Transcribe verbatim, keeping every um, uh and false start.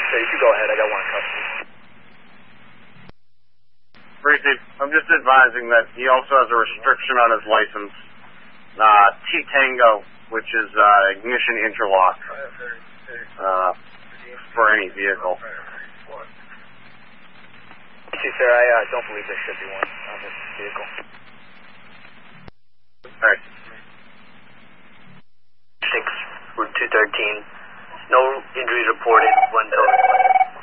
So you can go ahead. I got one in custody. Briefly, I'm just advising that he also has a restriction on his license, uh, T-Tango, which is uh, ignition interlock uh, for any vehicle. Thank you, sir. I uh, don't believe there should be one on this vehicle. All right. six, Route two thirteen. No injuries reported. One total.